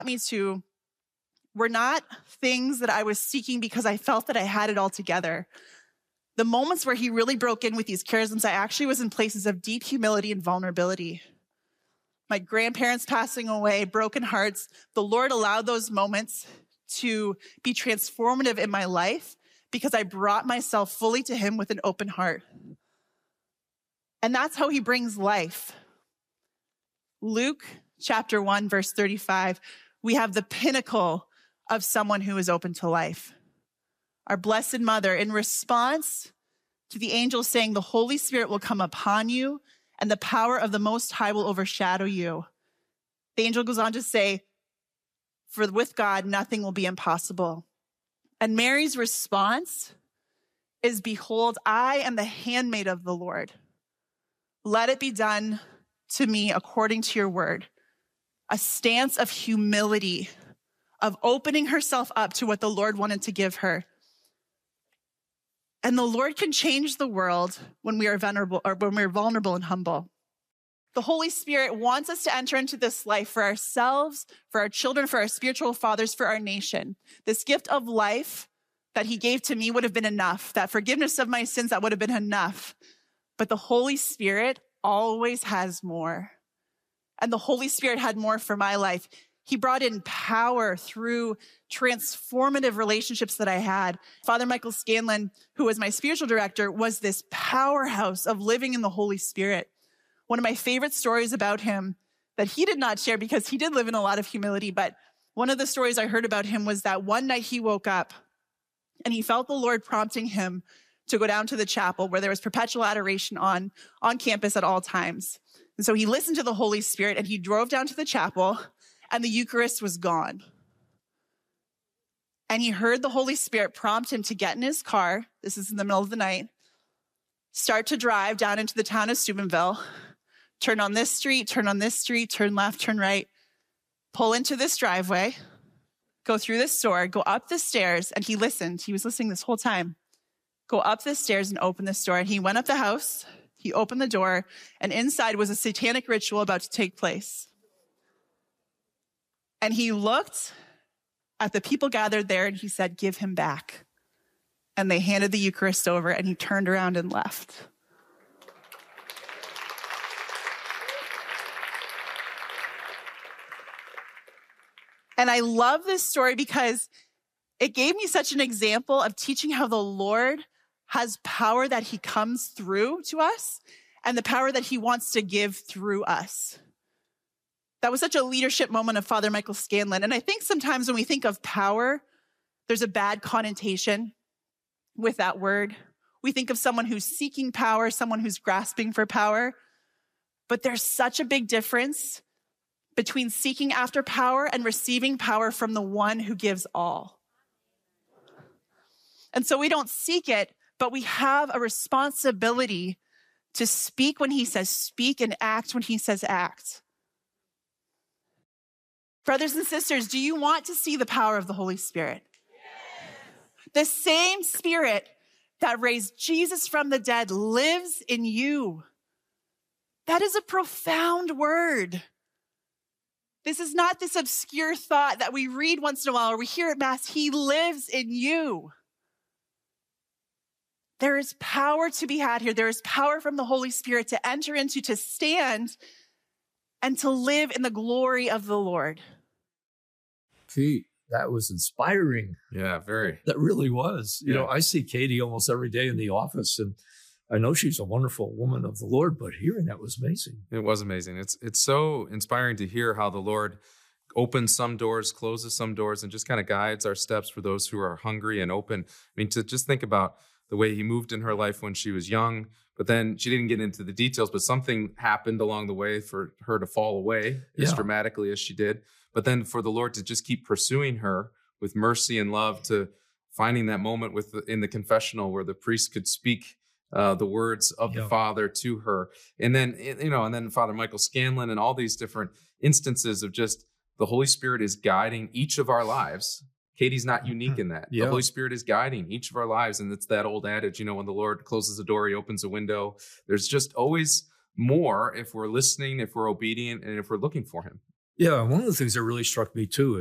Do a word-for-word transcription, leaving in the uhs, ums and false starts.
Me too, were not things that I was seeking because I felt that I had it all together. The moments where he really broke in with these charisms, I actually was in places of deep humility and vulnerability. My grandparents passing away, broken hearts, the Lord allowed those moments to be transformative in my life because I brought myself fully to him with an open heart. And that's how he brings life. Luke chapter one, verse thirty-five, we have the pinnacle of someone who is open to life. Our Blessed Mother, in response to the angel saying, the Holy Spirit will come upon you and the power of the Most High will overshadow you. The angel goes on to say, for with God, nothing will be impossible. And Mary's response is, behold, I am the handmaid of the Lord. Let it be done to me according to your word. A stance of humility, of opening herself up to what the Lord wanted to give her. And the Lord can change the world when we are vulnerable, or when we're vulnerable and humble. The Holy Spirit wants us to enter into this life for ourselves, for our children, for our spiritual fathers, for our nation. This gift of life that he gave to me would have been enough. That forgiveness of my sins, that would have been enough. But the Holy Spirit always has more. And the Holy Spirit had more for my life. He brought in power through transformative relationships that I had. Father Michael Scanlon, who was my spiritual director, was this powerhouse of living in the Holy Spirit. One of my favorite stories about him that he did not share because he did live in a lot of humility, but one of the stories I heard about him was that one night he woke up and he felt the Lord prompting him to go down to the chapel where there was perpetual adoration on, on campus at all times. And so he listened to the Holy Spirit and he drove down to the chapel and the Eucharist was gone. And he heard the Holy Spirit prompt him to get in his car. This is in the middle of the night. Start to drive down into the town of Steubenville. Turn on this street, turn on this street, turn left, turn right. Pull into this driveway. Go through this store, go up the stairs. And he listened. He was listening this whole time. Go up the stairs and open this door. And he went up the house. He opened the door. And inside was a satanic ritual about to take place. And he looked at the people gathered there and he said, give him back. And they handed the Eucharist over and he turned around and left. And I love this story because it gave me such an example of teaching how the Lord has power that he comes through to us and the power that he wants to give through us. That was such a leadership moment of Father Michael Scanlon. And I think sometimes when we think of power, there's a bad connotation with that word. We think of someone who's seeking power, someone who's grasping for power. But there's such a big difference between seeking after power and receiving power from the one who gives all. And so we don't seek it, but we have a responsibility to speak when he says speak and act when he says act. Brothers and sisters, do you want to see the power of the Holy Spirit? Yes. The same Spirit that raised Jesus from the dead lives in you. That is a profound word. This is not this obscure thought that we read once in a while or we hear at Mass. He lives in you. There is power to be had here. There is power from the Holy Spirit to enter into, to stand, and to live in the glory of the Lord. Pete, that was inspiring. Yeah, very. That really was. You Yeah. know, I see Katie almost every day in the office, and I know she's a wonderful woman of the Lord, but hearing that was amazing. It was amazing. It's it's so inspiring to hear how the Lord opens some doors, closes some doors, and just kind of guides our steps for those who are hungry and open. I mean, to just think about the way he moved in her life when she was young, but then she didn't get into the details, but something happened along the way for her to fall away as Yeah. dramatically as she did. But then for the Lord to just keep pursuing her with mercy and love, to finding that moment with the, in the confessional where the priest could speak uh, the words of Yeah. the Father to her. And then, you know, and then Father Michael Scanlon and all these different instances of just the Holy Spirit is guiding each of our lives. Katie's not unique in that. Yeah. The Holy Spirit is guiding each of our lives. And it's that old adage, you know, when the Lord closes a door, he opens a window. There's just always more if we're listening, if we're obedient, and if we're looking for him. Yeah, one of the things that really struck me too